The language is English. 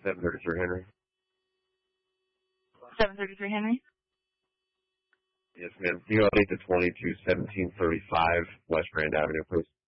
733 Henry. 733 Henry? Yes, ma'am. You update the 20 to 1735 West Grand Avenue, please.